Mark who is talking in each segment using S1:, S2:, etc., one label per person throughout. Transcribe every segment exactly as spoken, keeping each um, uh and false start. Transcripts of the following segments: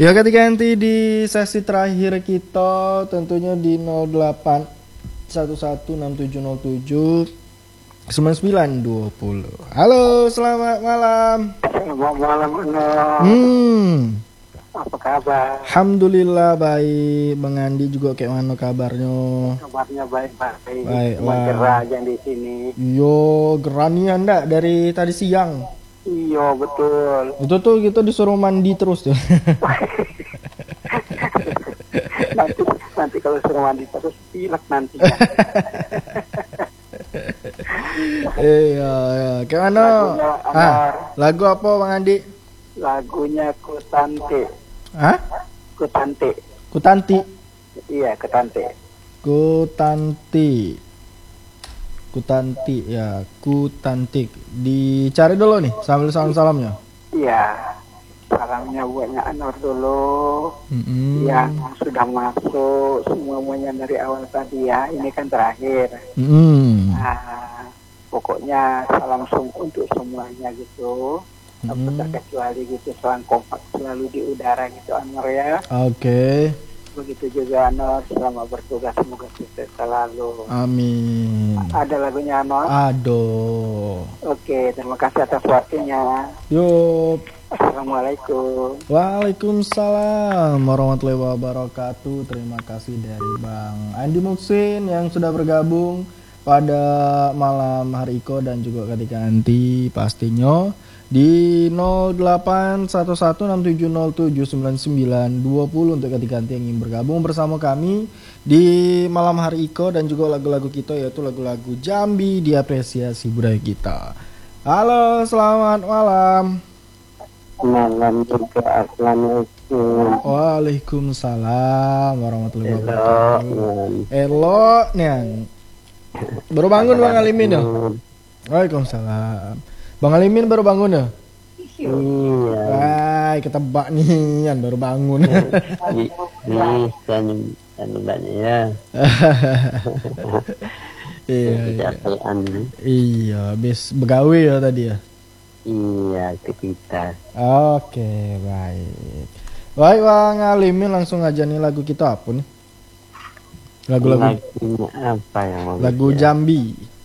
S1: Ya ketika nanti di sesi terakhir kita tentunya di nol delapan satu satu enam tujuh nol tujuh sembilan sembilan dua nol. Halo, selamat malam.
S2: Selamat malam, Nur.
S1: Hmm.
S2: Apa kabar?
S1: Alhamdulillah baik. Bang Andi juga kayak mana kabarnya?
S2: Kabarnya baik-baik.
S1: Baiklah.
S2: Gerah aja di sini.
S1: Yo, geranian ndak dari tadi siang?
S2: Iya, betul.
S1: Itu tuh gitu disuruh mandi terus tuh.
S2: nanti nanti kalau suruh mandi terus pilek nantinya.
S1: Iya, iya. Kayak mana?
S2: Lagunya
S1: Ah,
S2: Anwar.
S1: lagu apa Bang Andi?
S2: Lagunya Kutante.
S1: Hah?
S2: Kutante.
S1: Kutanti.
S2: Iya, Kutante.
S1: Kutanti. Kutanti ya, Kutantik. Dicari dulu nih sambil salam-salamnya.
S2: Iya. Salamnya buatnya Anwar dulu.
S1: Mm-mm.
S2: Yang sudah masuk semuanya dari awal tadi ya. Ini kan terakhir.
S1: Mm-mm.
S2: Nah, pokoknya salam sum- untuk semuanya gitu. Tanpa
S1: Mm-mm.
S2: terkecuali gitu, selalu kompak selalu di udara gitu Anwar ya.
S1: Oke.
S2: Begitu juga Anwar, selamat bertugas, semoga sukses selalu.
S1: Amin.
S2: Ada lagunya Anwar?
S1: Aduh.
S2: Oke, terima kasih atas waktunya.
S1: Yup.
S2: Assalamualaikum.
S1: Waalaikumsalam warahmatullahi wabarakatuh. Terima kasih dari Bang Andi Muksin yang sudah bergabung pada malam hari Iko dan juga ketika nanti pastinya di nol delapan satu satu enam tujuh nol tujuh sembilan sembilan dua nol untuk ketika nanti yang ingin bergabung bersama kami di malam hari Iko dan juga lagu-lagu kita yaitu lagu-lagu Jambi diapresiasi budaya kita. Halo, selamat malam.
S2: Malam juga, assalamualaikum.
S1: Waalaikumsalam warahmatullahi
S2: Halo.
S1: wabarakatuh. Elo, Nian. Baru bangun Bang Alimin ya? Waalaikumsalam. Bang Alimin baru bangun ya?
S2: Iya.
S1: Wah, ketebak nih, Nian baru bangun.
S2: Ini kan anu banyak ya.
S1: Iya, iya.
S2: Kecapean.
S1: Iya, habis begawe ya tadi ya.
S2: Iya, aktivitas.
S1: Oke, baik. Baik Bang Alimin, langsung aja nih lagu kita apa nih? Lagu-lagu
S2: Lagunya apa yang mau
S1: lagu
S2: bikin?
S1: Jambi.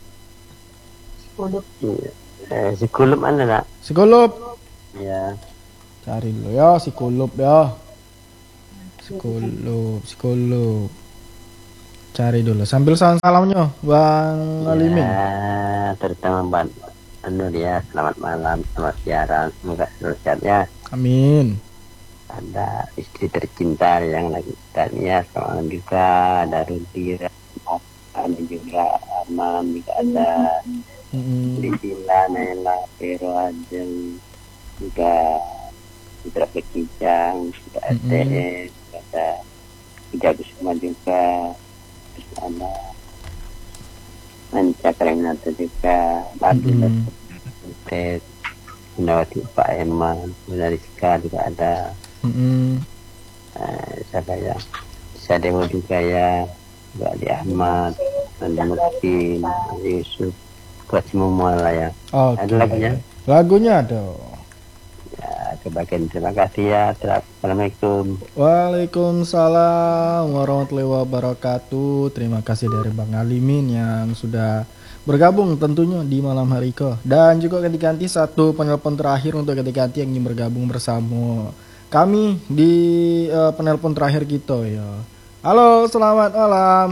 S2: Iya. Eh, si kulub mana nak?
S1: Sikulup.
S2: Ya.
S1: Cari dulu ya, Sikulup ya. Sikulup, Sikulup. Cari dulu sambil salam-salamnya Bang Alimin.
S2: Ya, terutama Bang Anu ya, selamat malam, selamat siaran, semoga selalu sehat ya.
S1: Amin.
S2: Ada istri tercinta yang lagi tanya, selamat juga ada Rudi, ada juga Arman, juga ada
S1: Mm-mm.
S2: Priscilla, Naila, Vero, Ajeng, juga Citra Pekijang, juga A T S, juga ada Jagus semua juga, terus ada Manca Karenata juga, Badu,
S1: Mm-mm.
S2: Ted, Gunawati Pak Eman, Rizka juga ada,
S1: Mm-mm.
S2: eh, siapa ya, Sademo juga ya, juga Ali Ahmad, Andi Mukti, Yusuf, buat semua lah ya.
S1: Oke.
S2: Ada lagunya?
S1: Lagunya ada.
S2: Ya, kebagian terima kasih ya. Assalamualaikum.
S1: Waalaikumsalam warahmatullahi wabarakatuh. Terima kasih dari Bang Alimin yang sudah bergabung tentunya di malam hari ke. Dan juga ketika nanti satu penelpon terakhir untuk ketika nanti yang ingin bergabung bersama kami di uh, penelpon terakhir kita ya. Halo, selamat malam.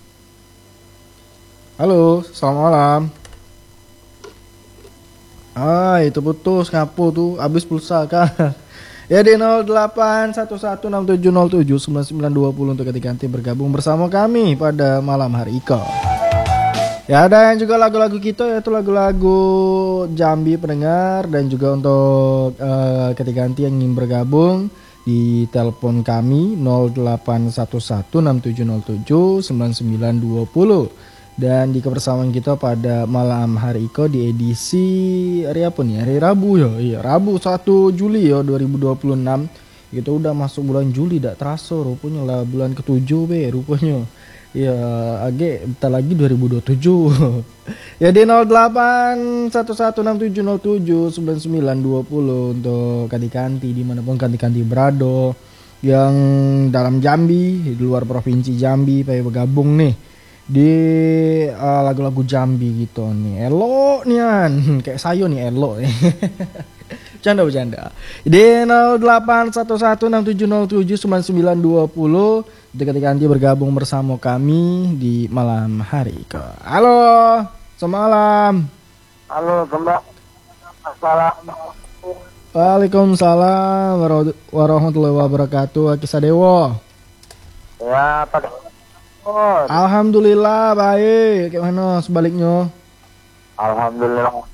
S1: Halo, selamat malam. Ah, itu putus ngapu tuh, habis pulsa kah? Ya di nol delapan satu satu enam tujuh nol tujuh sembilan sembilan dua nol untuk ketika nanti bergabung bersama kami pada malam hari Iko. Ya ada yang juga lagu-lagu kita yaitu lagu-lagu Jambi pendengar dan juga untuk uh, ketika nanti yang ingin bergabung di telepon kami nol delapan satu satu enam tujuh nol tujuh sembilan sembilan dua nol. Dan di kebersamaan kita pada malam hari Iko di edisi hari apa nih? Hari Rabu ya. Iya, Rabu satu Juli ya dua ribu dua puluh enam. Kita udah masuk bulan Juli, dak terasa rupanya lah bulan ketujuh be rupanya. Ya, agak bentar lagi dua ribu dua puluh tujuh. Ya di nol delapan satu satu enam tujuh nol tujuh sembilan sembilan dua nol untuk kanti-kanti dimanapun kanti-kanti berada. yang dalam Jambi, di luar provinsi Jambi, pengen bergabung nih di uh, lagu-lagu Jambi gitu nih. Elo nian, kayak sayo nih elo. Canda bercanda. Di nol delapan satu satu enam tujuh nol tujuh sembilan sembilan dua nol ketika nanti bergabung bersama kami di malam hari ke. Halo, semalam.
S3: Halo, kembali. Assalamualaikum.
S1: Waalaikumsalam warahmatullahi wabarakatuh. Aki Sadewo.
S3: Ya, Pak.
S1: Alhamdulillah baik. Kayak mana sebaliknya?
S3: Alhamdulillah.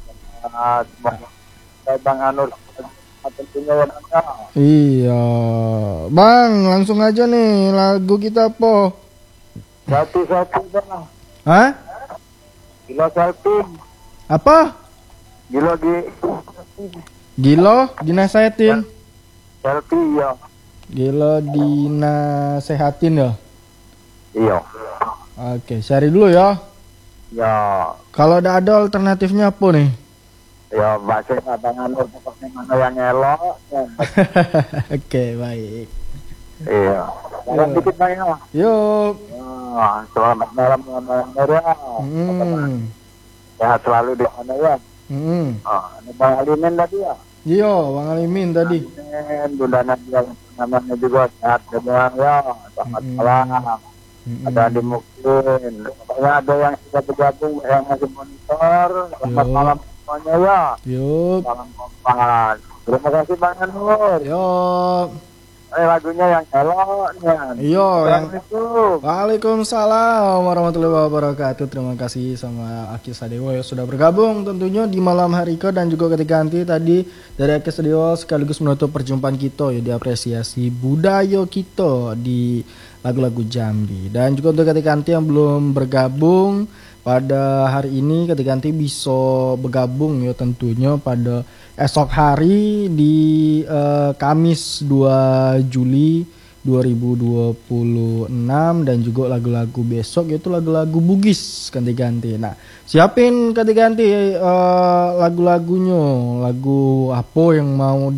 S3: Bang Anur tentunya ya.
S1: Iya, Bang, langsung aja nih lagu kita po.
S3: Satu-satu bang.
S1: Hah?
S3: Gila selfie.
S1: Apa?
S3: Gila di
S1: Gilo dinasehatin.
S3: selfie ya.
S1: Gilo dinasehatin ya.
S3: Iya.
S1: Oke, cari dulu ya.
S3: Ya.
S1: Kalau ada ada alternatifnya apa nih?
S3: Ya bahasa Bang Anur pokoknya mana yang elok. Ya.
S1: Oke, baik.
S3: Iya. Jangan dikit bang ya.
S1: Yuk.
S3: Ya, selamat malam Bang Anur ya.
S1: Hmm.
S3: Sehat selalu di sana ya.
S1: Hmm.
S3: Ah, ini Bang Alimin tadi ya.
S1: Iya, Bang Alimin tadi.
S3: Alimin, Bunda Nadia namanya juga sehat semua ya. Selamat
S1: Mm-mm.
S3: malam.
S1: Mm-mm.
S3: Ada di Mukmin. Pokoknya ada yang sudah bergabung, yang masih monitor. Selamat
S1: Yo.
S3: malam semuanya ya.
S1: Yuk.
S3: Salam kompas. Terima kasih Bang Anur.
S1: Yuk.
S3: Eh lagunya yang eloknya.
S1: Iya, yang
S3: Assalamualaikum.
S1: Waalaikumsalam warahmatullahi wabarakatuh. Terima kasih sama Aki Sadewo yang sudah bergabung tentunya di malam hari ke, dan juga ketika nanti tadi dari Aki Sadewo sekaligus menutup perjumpaan kita ya, diapresiasi budaya kita di lagu-lagu Jambi. Dan juga untuk ketika nanti yang belum bergabung pada hari ini, ketika nanti bisa bergabung ya tentunya pada esok hari di uh, Kamis dua Juli dua ribu dua puluh enam, dan juga lagu-lagu besok yaitu lagu-lagu Bugis ganti-ganti. Nah, siapin ganti-ganti uh, lagu-lagunya, lagu apa yang mau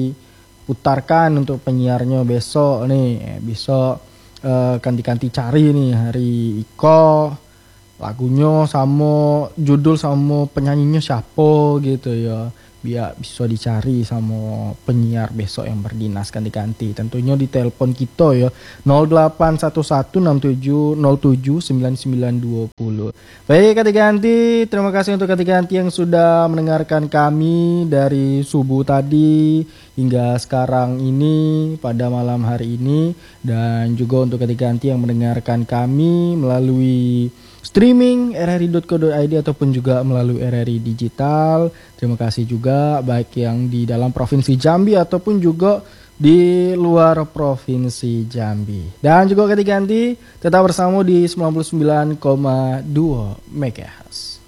S1: diputarkan untuk penyiarnya besok nih. Bisa uh, ganti-ganti cari nih hari Iko lagunya sama judul sama penyanyinya siapa gitu ya, biar bisa dicari sama penyiar besok yang berdinas ganti-ganti. Tentunya di telepon kita ya nol delapan satu satu enam tujuh nol tujuh sembilan sembilan dua nol. Baik ganti-ganti, terima kasih untuk ganti-ganti yang sudah mendengarkan kami dari subuh tadi hingga sekarang ini pada malam hari ini, dan juga untuk ganti-ganti yang mendengarkan kami melalui streaming r r i dot co dot i d ataupun juga melalui R R I Digital. Terima kasih juga baik yang di dalam Provinsi Jambi ataupun juga di luar Provinsi Jambi. Dan juga ganti-ganti tetap bersama di sembilan puluh sembilan koma dua megahertz.